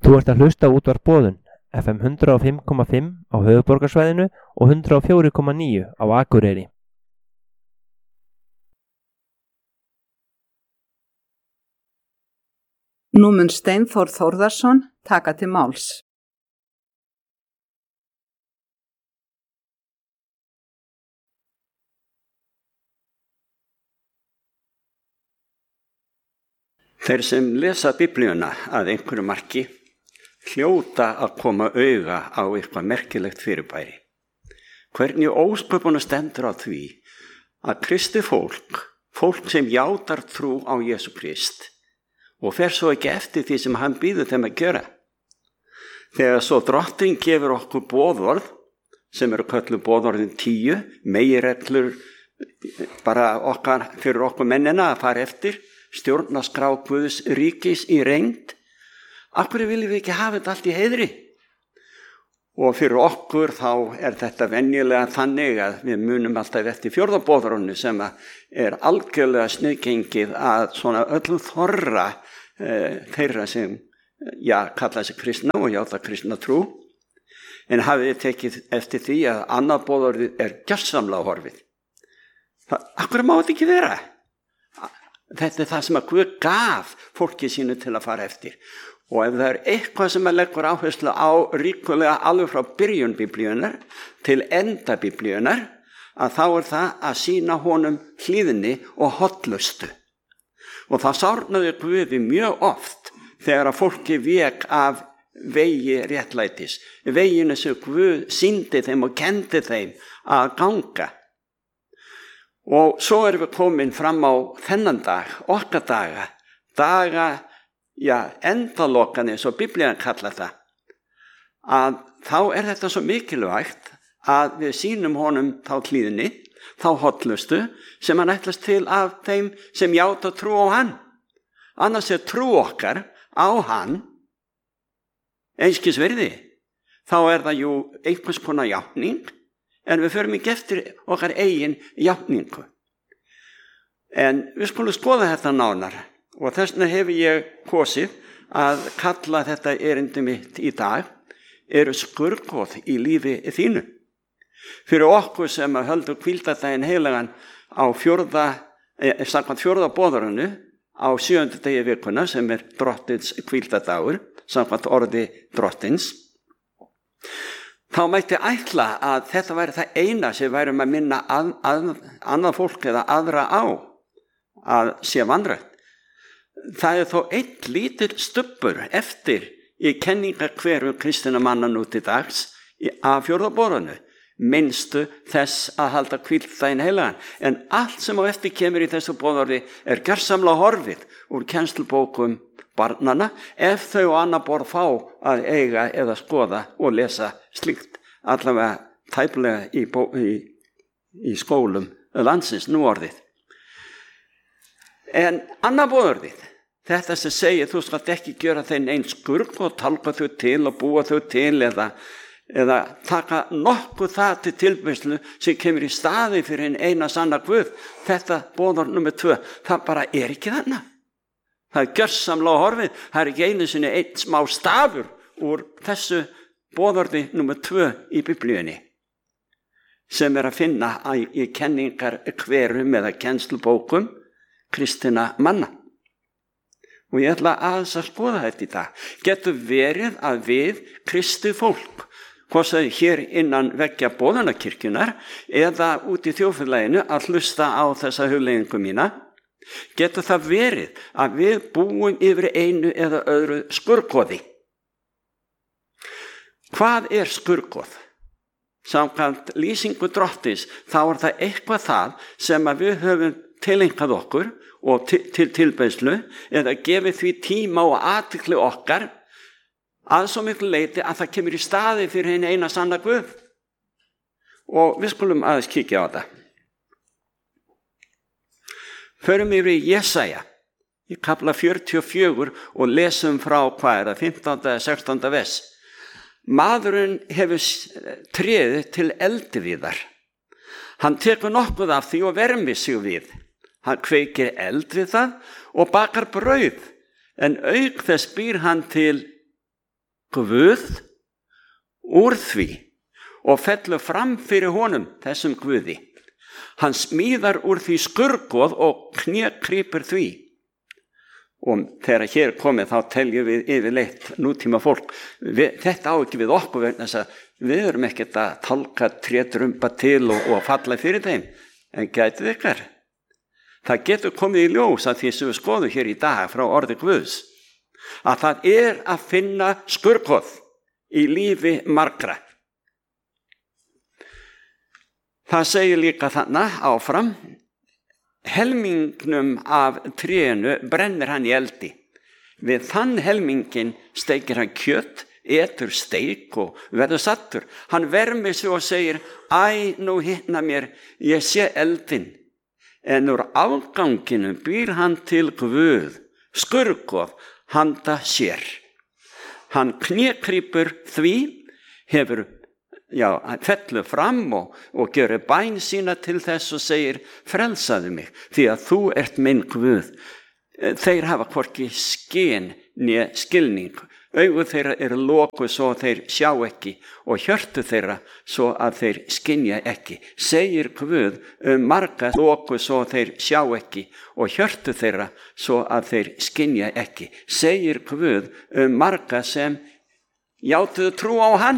Þú ert að hlusta á útvarp Boðun, FM 105,5 á höfuðborgarsvæðinu og 104,9 á Akureyri. Nú mun Steinþór Þórðarson taka til máls. Þeir sem lesa Biblíuna að einhverju marki hljóta að koma auga á eitthvað merkilegt fyrirbæri. Hvernig ósköpunum stendur á því að kristið fólk sem játar trú á Jesú Krist og fer svo ekki eftir því sem hann býður þeim að gera. Þegar svo drottinn gefur okkur boðorð, sem eru kölluð boðorðin 10, meginreglur bara fyrir okkur mennina að fara eftir, stjórnarskrá Guðs ríkis í reynd, af hverju viljum við ekki hafa þetta allt í heiðri? Og fyrir okkur þá er þetta venjulega þannig að við munum alltaf eftir fjórða boðorðinu sem er algjörlega sniðgengið að svona öllum þorra þeirra sem kalla sig kristna og játa kristna trú. En hafið þið tekið eftir því að annað boðorðið er gjörsamlega horfið. Af hverju má þetta ekki vera? Þetta er það sem að Guð gaf fólki sínu til að fara eftir. Og ef það er eitthvað sem að leggur áherslu á ríkulega alveg frá byrjun Biblíunar til enda Biblíunar, að þá er það að sýna honum hlýðni og hollustu. Og það sárnaði Guði mjög oft þegar að fólki vék af vegi réttlætis, veginu sem Guð sýndi þeim og kendi þeim að ganga. Og svo erum við komin fram á þennan dag, okkar daga, endalokan eins og Biblían kallar það, að þá er þetta svo mikilvægt að við sýnum honum þá hlýðni, þá hollustu sem hann ætlast til af þeim sem játa trú á hann. Annars er trú okkar á hann einskis virði. Þá er það jú einhvers konar játning, en við förum ekki eftir okkar eigin játningu. En við skulum skoða þetta nánar og þess vegna hefur ég kosið að kalla þetta erindi mitt í dag eru skurðgoð í lífi þínu. Fyrir okkur sem höldum hvíldardaginn heilagan á samkvæmt fjórða boðorðinu á 7. degi vikuna sem er drottins hvíldardagur samkvæmt orði drottins, þá mætti ætla að þetta væri það eina sem værum að minna annað fólk eða aðra á að sé vanrækt. Það er þó einn lítill stubbur eftir í kenningarhverfum kristinna manna nú til dags af fjórða boðorðinu, minnstu þess að halda hvíldardaginn heilagan. En allt sem á eftir kemur í þessu boðorði er gjörsamlega horfið úr kennslubókum barnana ef þau og annað borð fá að eiga eða skoða og lesa slíkt, allavega tæplega í skólum landsins nú orðið. En annað boðorðið, þetta sem segir þú skalt ekki gera þeim einn skurð og talka þau til og búa þau til eða taka nokkuð það til tilbeiðslu sem kemur í staði fyrir einn eina sanna Guð. Þetta boðorð númer 2, það bara er ekki þarna. Það er gjörsamlega horfið. Það er ekki einu sinni einn smá stafur úr þessu boðorði númer 2 í Biblíunni sem er að finna í kenningarhverfum eða kennslubókum kristinna manna. Og ég ætla aðeins að skoða þetta í dag. Getur verið að við kristið fólk, hvort það er hér innan veggja Boðunarkirkjunnar eða út í þjóðfélaginu að hlusta á þessa hugleiðingu mína, getur það verið að við búum yfir einu eða öðru skurðgoði. Hvað er skurðgoð? Samkvæmt lýsingu drottins þá er það eitthvað það sem að við höfum tileinkað okkur og til tilbeiðslu eða gefið því tíma og athygli okkar að svo miklu leyti að það kemur í staði fyrir hinn eina sanna Guð. Og við skulum aðeins kíkja á það. Förum yfir í Jesaja í kafla 44 og lesum frá 15. eða 16. vers. Maðurinn hefur tréð til eldiviðar. Hann tekur nokkuð af því og vermir sig við. Hann kveikir eld við það og bakar brauð, en auk þess býr hann til Guð úr því og fellur fram fyrir honum, þessum Guði. Hann smíðar úr því skurgoð og knékrýpur því. Og þegar hér komið þá teljum við yfirleitt nútíma fólk. Þetta á ekki við okkur vegna þess að við erum ekkert að tálka trétrumba til og falla fyrir þeim. En gætið ykkar. Það getur komið í ljós að því sem við skoðum hér í dag frá orði Guðs. Að það er að finna skurgoð í lífi margra. Það segir líka þarna áfram. Helmingnum af trénu brennir hann í eldi. Við þann helmingin steikir hann kjöt, etur steik og verður sattur. Hann vermir sig og segir, æ, nú hitna mér, ég sé eldin. En úr afganginum býr hann til Guð, skurgoð, handa sér. Hann knékrýpur því, fellur fram og gerir bæn sína til þess og segir, frelsaðu mig, því að þú ert minn Guð. Þeir hafa hvorki skyn né skilning. Augu þeirra eru lokuð svo þeir sjá ekki og hjörtu þeirra svo að þeir skynja ekki. Segir Guð marga lokuð svo þeir sjá ekki og hjörtu þeirra svo að þeir skynja ekki. Segir Guð marga sem játuðu trú á hann